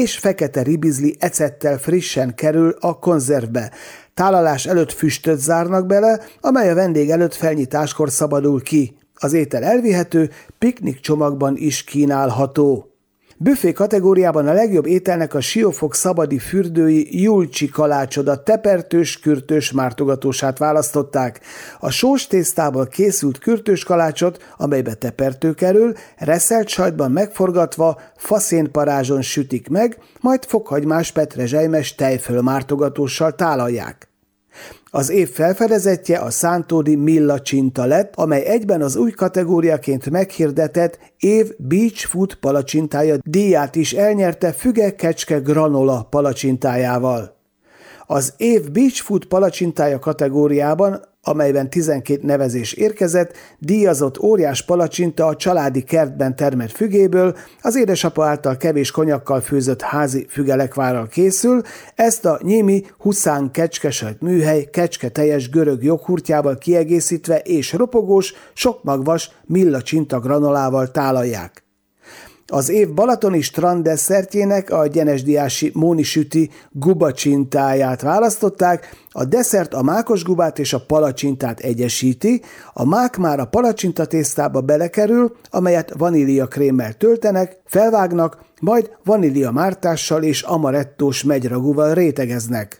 és fekete ribizli ecettel frissen kerül a konzervbe. Tálalás előtt füstöt zárnak bele, amely a vendég előtt felnyitáskor szabadul ki. Az étel elvihető, piknik csomagban is kínálható. Büfé kategóriában a legjobb ételnek a Siófok szabadi fürdői Julcsi kalácsoda tepertős kürtős mártogatósát választották. A sós tésztából készült kürtős kalácsot, amelybe tepertő kerül, reszelt sajtban megforgatva, faszénparázson sütik meg, majd fokhagymás petrezselymes tejföl mártogatóssal tálalják. Az év felfedezetje a szántódi Milla Csinta lett, amely egyben az új kategóriaként meghirdetett év Beach Food palacsintája díját is elnyerte füge-kecske granola palacsintájával. Az év Beach Food palacsintája kategóriában, amelyben 12 nevezés érkezett, díjazott óriás palacsinta a családi kertben termett fügéből, az édesapa által kevés konyakkal főzött házi fügelekvárral készül, ezt a Nyimi Huszán kecskesajt műhely kecsketeljes görög joghurtjával kiegészítve és ropogós, sokmagvas Milla Csinta granolával tálalják. Az év balatoni stranddeszertjének a gyenesdiási Móni süti gubacsintáját választották, a desszert a mákos gubát és a palacsintát egyesíti, a mák már a palacsinta tésztába belekerül, amelyet vaníliakrémmel töltenek, felvágnak, majd vanília mártással és amarettós megyragúval rétegeznek.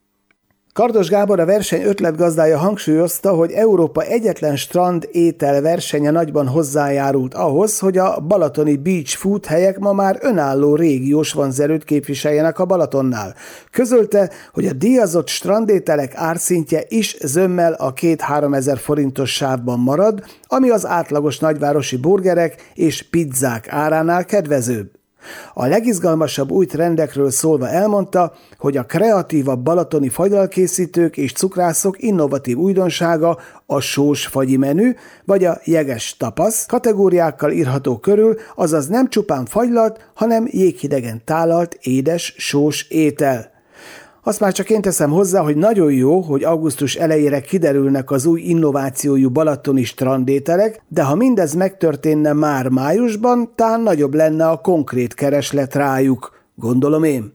Kardos Gábor, a verseny ötletgazdája hangsúlyozta, hogy Európa egyetlen strand étel versenye nagyban hozzájárult ahhoz, hogy a balatoni beach food helyek ma már önálló régiós vonzerőt képviseljenek a Balatonnál. Közölte, hogy a díjazott strandételek árszintje is zömmel a 2-3 ezer forintos sávban marad, ami az átlagos nagyvárosi burgerek és pizzák áránál kedvezőbb. A legizgalmasabb új trendekről szólva elmondta, hogy a kreatívabb balatoni fagylalkészítők és cukrászok innovatív újdonsága a sós fagyi menü, vagy a jeges tapasz kategóriákkal írható körül, azaz nem csupán fagylalt, hanem jéghidegen tálalt édes sós étel. Azt már csak én teszem hozzá, hogy nagyon jó, hogy augusztus elejére kiderülnek az új innovációjú balatoni strandételek, de ha mindez megtörténne már májusban, talán nagyobb lenne a konkrét kereslet rájuk, gondolom én.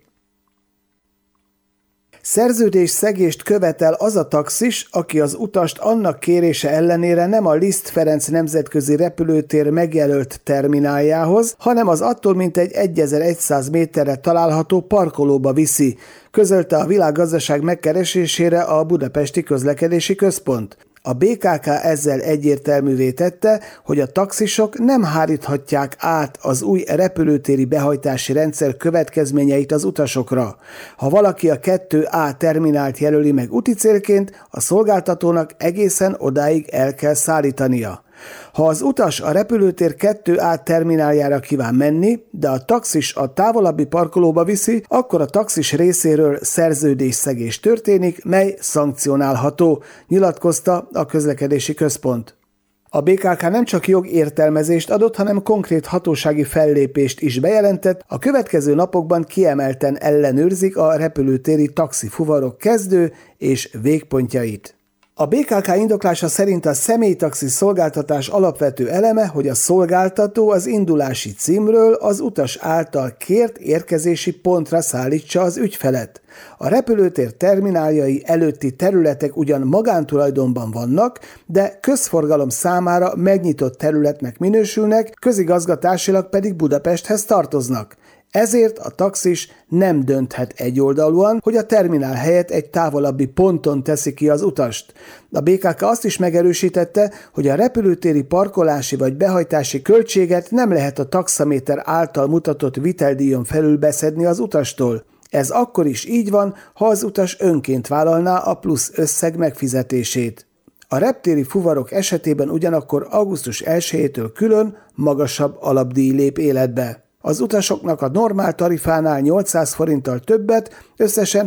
Szerződésszegést követel az a taxis, aki az utast annak kérése ellenére nem a Liszt Ferenc nemzetközi repülőtér megjelölt termináljához, hanem az attól mintegy 1100 méterre található parkolóba viszi, közölte a Világgazdaság megkeresésére a Budapesti Közlekedési Központ. A BKK ezzel egyértelművé tette, hogy a taxisok nem háríthatják át az új repülőtéri behajtási rendszer következményeit az utasokra. Ha valaki a 2A terminált jelöli meg úticélként, a szolgáltatónak egészen odáig el kell szállítania. Ha az utas a repülőtér 2A termináljára kíván menni, de a taxis a távolabbi parkolóba viszi, akkor a taxis részéről szerződésszegés történik, mely szankcionálható, nyilatkozta a Közlekedési Központ. A BKK nem csak jogértelmezést adott, hanem konkrét hatósági fellépést is bejelentett, a következő napokban kiemelten ellenőrzik a repülőtéri taxifuvarok kezdő és végpontjait. A BKK indoklása szerint a személytaxi szolgáltatás alapvető eleme, hogy a szolgáltató az indulási címről az utas által kért érkezési pontra szállítsa az ügyfelet. A repülőtér termináljai előtti területek ugyan magántulajdonban vannak, de közforgalom számára megnyitott területnek minősülnek, közigazgatásilag pedig Budapesthez tartoznak. Ezért a taxis nem dönthet egyoldalúan, hogy a terminál helyett egy távolabbi ponton teszi ki az utast. A BKK azt is megerősítette, hogy a repülőtéri parkolási vagy behajtási költséget nem lehet a taxaméter által mutatott viteldíjon felül beszedni az utastól. Ez akkor is így van, ha az utas önként vállalná a plusz összeg megfizetését. A reptéri fuvarok esetében ugyanakkor augusztus 1-től külön, magasabb alapdíj lép életbe. Az utasoknak a normál tarifánál 800 forinttal többet, összesen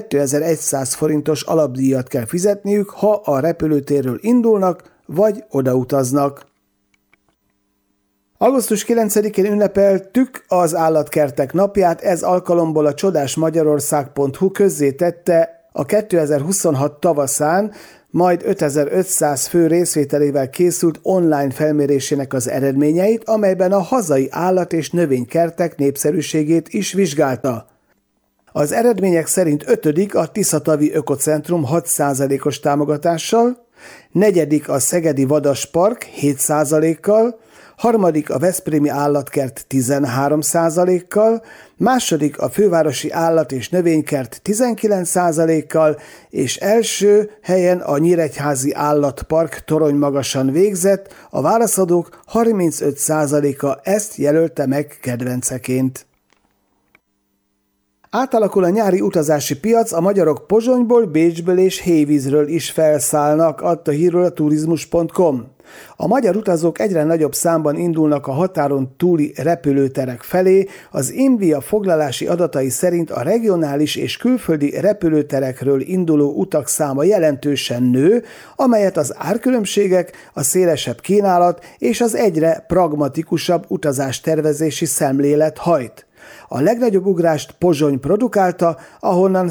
2100 forintos alapdíjat kell fizetniük, ha a repülőtérről indulnak, vagy odautaznak. Augusztus 9-én ünnepeltük az állatkertek napját, ez alkalomból a csodásmagyarország.hu közzétette a 2026 tavaszán majd 5500 fő részvételével készült online felmérésének az eredményeit, amelyben a hazai állat- és növénykertek népszerűségét is vizsgálta. Az eredmények szerint 5. a Tiszatavi Ökocentrum 6%-os támogatással, 4. a Szegedi Vadaspark 7%-kal, 3. a Veszprémi Állatkert 13%-kal, 2. a Fővárosi Állat- és Növénykert 19%-kal, és első helyen a Nyíregyházi Állatpark Toronymagasan végzett, a válaszadók 35%-a ezt jelölte meg kedvenceként. Átalakul a nyári utazási piac, a magyarok Pozsonyból, Bécsből és Hévízről is felszállnak, adta hírről a turizmus.com. A magyar utazók egyre nagyobb számban indulnak a határon túli repülőterek felé, az Invia foglalási adatai szerint a regionális és külföldi repülőterekről induló utak száma jelentősen nő, amelyet az árkülönbségek, a szélesebb kínálat és az egyre pragmatikusabb utástervezési szemlélet hajt. A legnagyobb ugrást Pozsony produkálta, ahonnan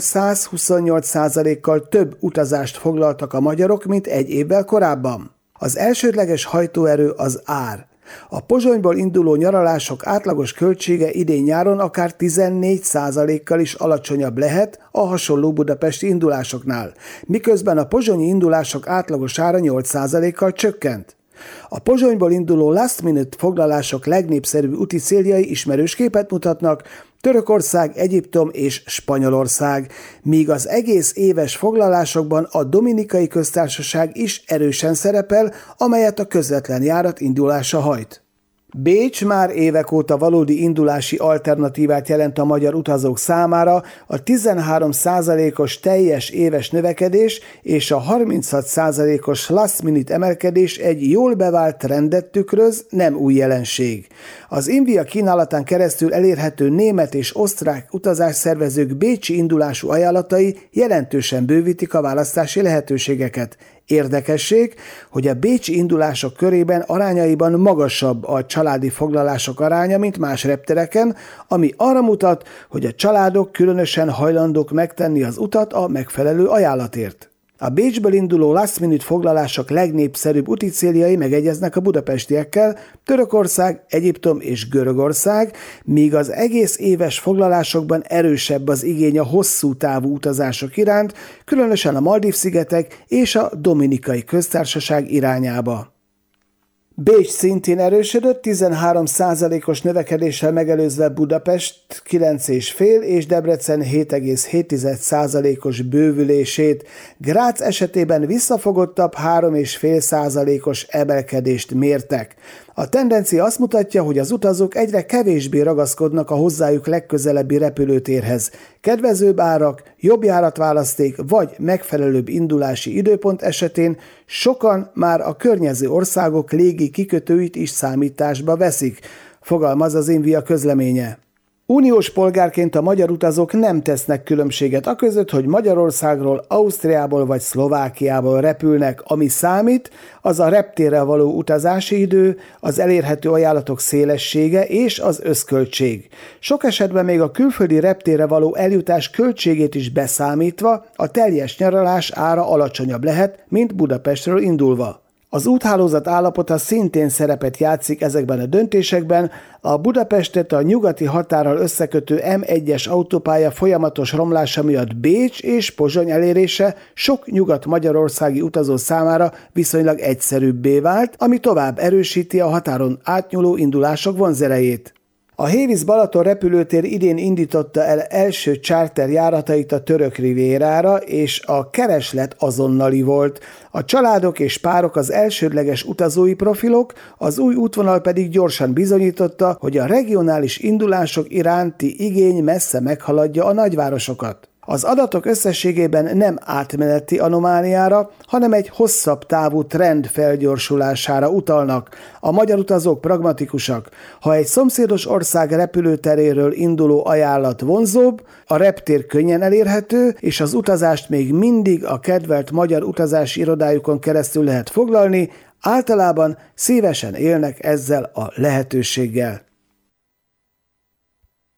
128%-kal több utazást foglaltak a magyarok, mint egy évvel korábban. Az elsődleges hajtóerő az ár. A Pozsonyból induló nyaralások átlagos költsége idén-nyáron akár 14%-kal is alacsonyabb lehet a hasonló budapesti indulásoknál, miközben a pozsonyi indulások átlagos ára 8%-kal csökkent. A Pozsonyból induló last minute foglalások legnépszerűbb úti céljai ismerős képet mutatnak: Törökország, Egyiptom és Spanyolország, míg az egész éves foglalásokban a Dominikai Köztársaság is erősen szerepel, amelyet a közvetlen járat indulása hajt. Bécs már évek óta valódi indulási alternatívát jelent a magyar utazók számára, a 13%-os teljes éves növekedés és a 36%-os last minute emelkedés egy jól bevált trendet tükröz, nem új jelenség. Az Invia kínálatán keresztül elérhető német és osztrák utazásszervezők bécsi indulású ajánlatai jelentősen bővítik a választási lehetőségeket. Érdekesség, hogy a bécsi indulások körében arányaiban magasabb a családi foglalások aránya, mint más reptereken, ami arra mutat, hogy a családok különösen hajlandók megtenni az utat a megfelelő ajánlatért. A Bécsből induló last minute foglalások legnépszerűbb úti céljai megegyeznek a budapestiekkel, Törökország, Egyiptom és Görögország, míg az egész éves foglalásokban erősebb az igény a hosszú távú utazások iránt, különösen a Maldív-szigetek és a Dominikai Köztársaság irányába. Bécs szintén erősödött, 13%-os növekedéssel megelőzve Budapest 9,5 és Debrecen 7,7%-os bővülését. Grác esetében visszafogottabb 3,5%-os emelkedést mértek. A tendencia azt mutatja, hogy az utazók egyre kevésbé ragaszkodnak a hozzájuk legközelebbi repülőtérhez. Kedvezőbb árak, jobb járatválaszték vagy megfelelőbb indulási időpont esetén sokan már a környező országok légi kikötőit is számításba veszik, fogalmaz az Invia közleménye. Uniós polgárként a magyar utazók nem tesznek különbséget aközött, hogy Magyarországról, Ausztriából vagy Szlovákiából repülnek. Ami számít, az a reptérrel való utazási idő, az elérhető ajánlatok szélessége és az összköltség. Sok esetben még a külföldi reptérre való eljutás költségét is beszámítva a teljes nyaralás ára alacsonyabb lehet, mint Budapestről indulva. Az úthálózat állapota szintén szerepet játszik ezekben a döntésekben, a Budapestet a nyugati határral összekötő M1-es autópálya folyamatos romlása miatt Bécs és Pozsony elérése sok nyugat-magyarországi utazó számára viszonylag egyszerűbbé vált, ami tovább erősíti a határon átnyúló indulások vonzerejét. A Hévíz-Balaton repülőtér idén indította el első charter járatait a török rivérára, és a kereslet azonnali volt. A családok és párok az elsődleges utazói profilok, az új útvonal pedig gyorsan bizonyította, hogy a regionális indulások iránti igény messze meghaladja a nagyvárosokat. Az adatok összességében nem átmeneti anomáliára, hanem egy hosszabb távú trend felgyorsulására utalnak. A magyar utazók pragmatikusak. Ha egy szomszédos ország repülőteréről induló ajánlat vonzóbb, a reptér könnyen elérhető, és az utazást még mindig a kedvelt magyar utazási irodájukon keresztül lehet foglalni, általában szívesen élnek ezzel a lehetőséggel.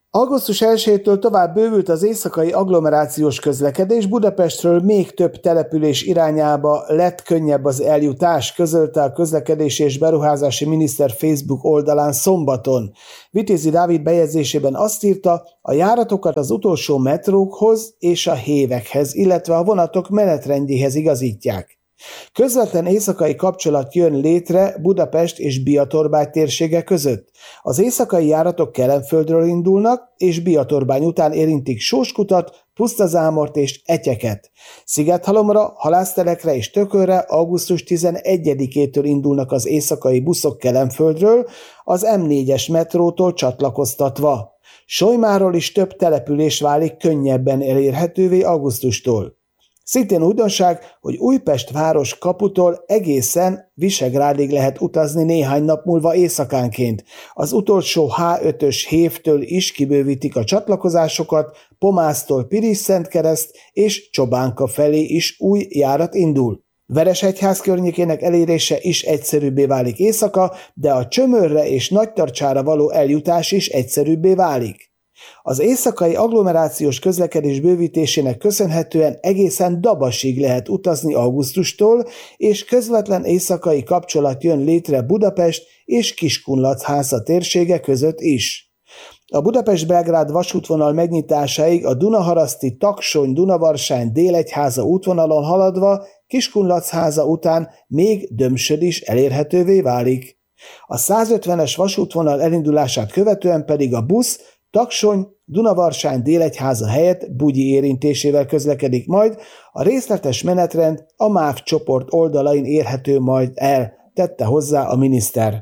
Augusztus 1-től tovább bővült az éjszakai agglomerációs közlekedés, Budapestről még több település irányába lett könnyebb az eljutás, közölte a közlekedési és beruházási miniszter Facebook oldalán szombaton. Vitézi Dávid bejegyzésében azt írta, a járatokat az utolsó metrókhoz és a hévekhez, illetve a vonatok menetrendjéhez igazítják. Közvetlen éjszakai kapcsolat jön létre Budapest és Biatorbágy térsége között. Az éjszakai járatok Kelenföldről indulnak, és Biatorbány után érintik Sóskutat, Pusztazámort és Etyeket. Szigethalomra, Halásztelekre és Tökölre augusztus 11-től indulnak az éjszakai buszok Kelenföldről, az M4-es metrótól csatlakoztatva. Solymáról is több település válik könnyebben elérhetővé augusztustól. Szintén újdonság, hogy Újpest város kaputól egészen Visegrádig lehet utazni néhány nap múlva éjszakánként. Az utolsó H5-ös hévtől is kibővítik a csatlakozásokat, Pomásztól Piris-Szentkereszt és Csobánka felé is új járat indul. Veresegyház környékének elérése is egyszerűbbé válik éjszaka, de a Csömörre és Nagytarcsára való eljutás is egyszerűbbé válik. Az éjszakai agglomerációs közlekedés bővítésének köszönhetően egészen Dabasig lehet utazni augusztustól, és közvetlen éjszakai kapcsolat jön létre Budapest és Kiskunlachháza térsége között is. A Budapest-Belgrád vasútvonal megnyitásáig a Dunaharaszti Taksony-Dunavarsány-Délegyháza útvonalon haladva Kiskunlachháza után még Dömsöd is elérhetővé válik. A 150-es vasútvonal elindulását követően pedig a busz Taksony, Dunavarsány, Délegyháza helyett Bugyi érintésével közlekedik majd, a részletes menetrend a MÁV csoport oldalain érhető majd el, tette hozzá a miniszter.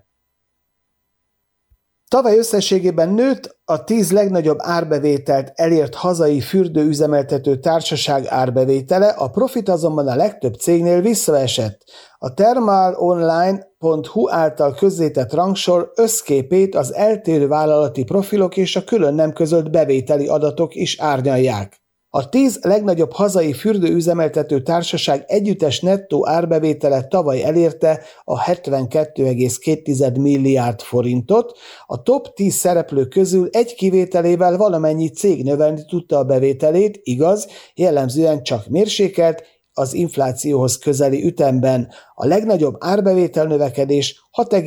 Tavaly összességében nőtt a 10 legnagyobb árbevételt elért hazai fürdőüzemeltető társaság árbevétele, a profit azonban a legtöbb cégnél visszaesett. A thermalonline.hu által közzétett rangsor összképét az eltérő vállalati profilok és a külön nem közölt bevételi adatok is árnyalják. A 10 legnagyobb hazai fürdőüzemeltető társaság együttes nettó árbevétele tavaly elérte a 72,2 milliárd forintot, a top 10 szereplő közül egy kivételével valamennyi cég növelni tudta a bevételét, igaz, jellemzően csak mérsékelt, az inflációhoz közeli ütemben. A legnagyobb árbevétel növekedés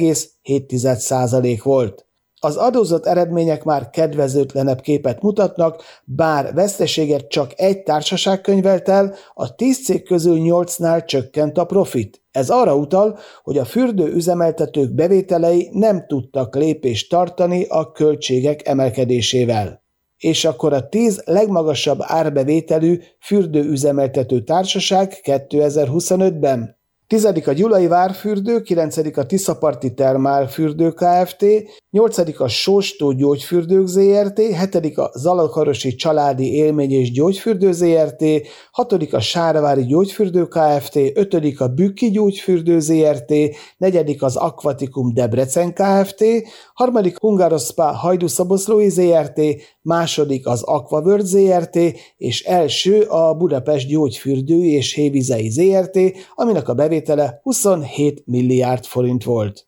6,7% volt. Az adózott eredmények már kedvezőtlenebb képet mutatnak, bár veszteséget csak egy társaság könyvelt el, a 10 cég közül 8-nál csökkent a profit. Ez arra utal, hogy a fürdőüzemeltetők bevételei nem tudtak lépést tartani a költségek emelkedésével. És akkor a 10 legmagasabb árbevételű fürdőüzemeltető társaság 2025-ben. 10. a Gyulai Várfürdő, 9. a Tiszaparti Termálfürdő Kft., 8. a Sóstó Gyógyfürdők Zrt., 7. a Zalakarosi Családi Élmény és Gyógyfürdő Zrt., 6. a Sárvári Gyógyfürdő Kft., 5. a Bükki Gyógyfürdő Zrt., 4. az Aquaticum Debrecen Kft., 3. Hungaroszpá Hajdúszoboszlói Zrt., 2. az Aquaworld Zrt., és első a Budapest Gyógyfürdői és Hévizei Zrt., aminek a bevétele 27 milliárd forint volt.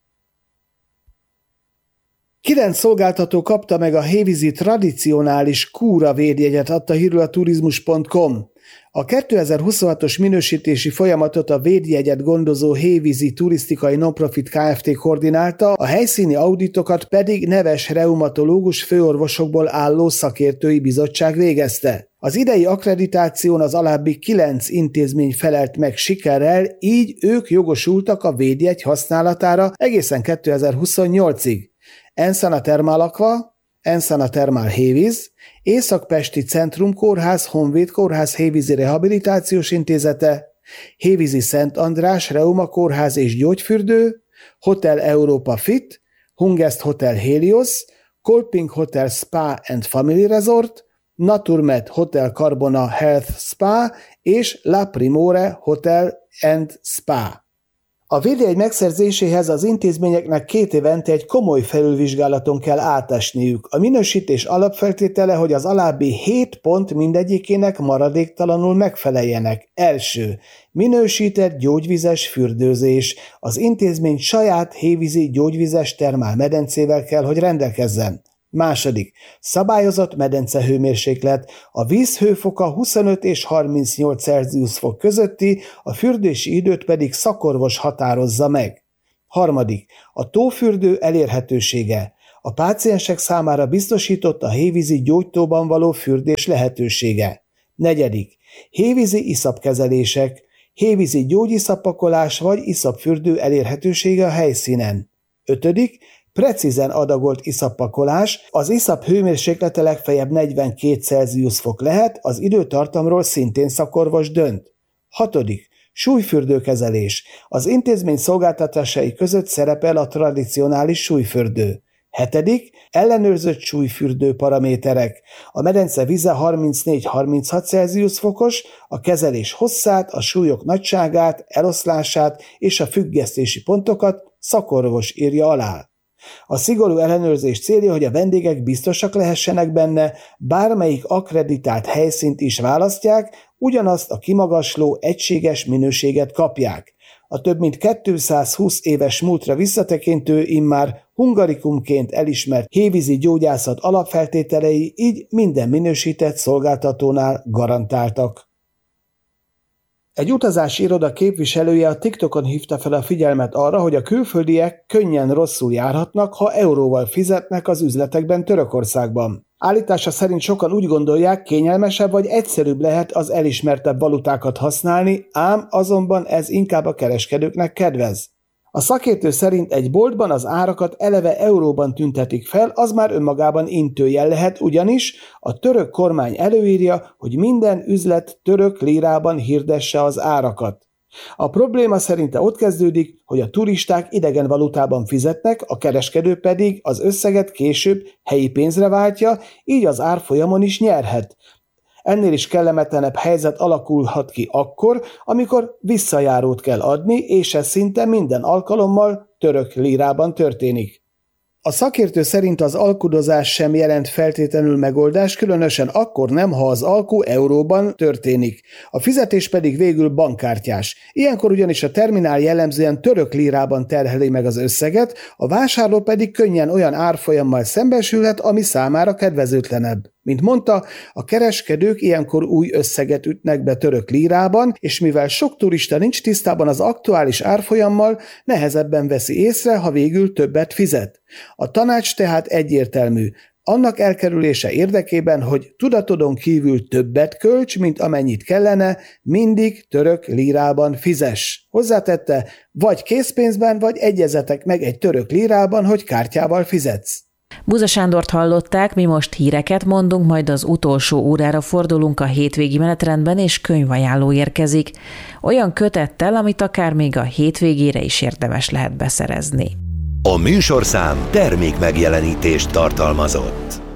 9 szolgáltató kapta meg a hévízi tradicionális kúra védjegyet, adta hírül a turizmus.com. A 2026-os minősítési folyamatot a védjegyet gondozó Hévízi Turisztikai Nonprofit Kft. Koordinálta, a helyszíni auditokat pedig neves reumatológus főorvosokból álló szakértői bizottság végezte. Az idei akkreditáción az alábbi 9 intézmény felelt meg sikerrel, így ők jogosultak a védjegy használatára egészen 2028-ig. Ensana Thermal Aqua, Ensana Thermal Hévíz, Észak-Pesti Centrum Kórház Honvéd Kórház Hévízi Rehabilitációs Intézete, Hévízi Szent András Reuma Kórház és Gyógyfürdő, Hotel Europa Fit, Hungest Hotel Helios, Kolping Hotel Spa and Family Resort, Naturmed Hotel Carbona Health Spa és La Primore Hotel and Spa. A védjegy megszerzéséhez az intézményeknek 2 évente egy komoly felülvizsgálaton kell átesniük. A minősítés alapfeltétele, hogy az alábbi 7 pont mindegyikének maradéktalanul megfeleljenek. Első. Minősített gyógyvizes fürdőzés. Az intézmény saját hévízi gyógyvizes termálmedencével kell, hogy rendelkezzen. Második, szabályozott medencehőmérséklet, a víz hőfoka 25 és 38 Celsius fok közötti, a fürdési időt pedig szakorvos határozza meg. Harmadik, a tófürdő elérhetősége. A páciensek számára biztosított a hévízi gyógytóban való fürdés lehetősége. Negyedik, hévízi iszapkezelések, hévízi gyógyiszapakolás vagy iszapfürdő elérhetősége a helyszínen. Ötödik, precízen adagolt iszappakolás, az iszap hőmérséklete legfeljebb 42 Celsius fok lehet, az időtartamról szintén szakorvos dönt. Hatodik, súlyfürdőkezelés. Az intézmény szolgáltatásai között szerepel a tradicionális súlyfürdő. Hetedik, ellenőrzött súlyfürdő paraméterek. A medence vize 34-36 Celsius fokos, a kezelés hosszát, a súlyok nagyságát, eloszlását és a függesztési pontokat szakorvos írja alá. A szigorú ellenőrzés célja, hogy a vendégek biztosak lehessenek benne, bármelyik akkreditált helyszínt is választják, ugyanazt a kimagasló, egységes minőséget kapják. A több mint 220 éves múltra visszatekintő, immár hungarikumként elismert hévízi gyógyászat alapfeltételei így minden minősített szolgáltatónál garantáltak. Egy utazási iroda képviselője a TikTokon hívta fel a figyelmet arra, hogy a külföldiek könnyen rosszul járhatnak, ha euróval fizetnek az üzletekben Törökországban. Állítása szerint sokan úgy gondolják, kényelmesebb vagy egyszerűbb lehet az elismertebb valutákat használni, ám azonban ez inkább a kereskedőknek kedvez. A szakértő szerint egy boltban az árakat eleve euróban tüntetik fel, az már önmagában intőjel lehet, ugyanis a török kormány előírja, hogy minden üzlet török lírában hirdesse az árakat. A probléma szerinte ott kezdődik, hogy a turisták idegen valutában fizetnek, a kereskedő pedig az összeget később helyi pénzre váltja, így az árfolyamon is nyerhet. Ennél is kellemetlenebb helyzet alakulhat ki akkor, amikor visszajárót kell adni, és ez szinte minden alkalommal török lírában történik. A szakértő szerint az alkudozás sem jelent feltétlenül megoldást, különösen akkor nem, ha az alku euróban történik. A fizetés pedig végül bankkártyás. Ilyenkor ugyanis a terminál jellemzően török lírában terheli meg az összeget, a vásárló pedig könnyen olyan árfolyammal szembesülhet, ami számára kedvezőtlenebb. Mint mondta, a kereskedők ilyenkor új összeget ütnek be török lírában, és mivel sok turista nincs tisztában az aktuális árfolyammal, nehezebben veszi észre, ha végül többet fizet. A tanács tehát egyértelmű. Annak elkerülése érdekében, hogy tudatodon kívül többet költs, mint amennyit kellene, mindig török lírában fizess. Hozzátette, vagy készpénzben, vagy egyezetek meg egy török lírában, hogy kártyával fizetsz. Buza Sándort hallották, mi most híreket mondunk, majd az utolsó órára fordulunk a hétvégi menetrendben, és könyvajánló érkezik. Olyan kötettel, amit akár még a hétvégére is érdemes lehet beszerezni. A műsorszám termékmegjelenítést tartalmazott.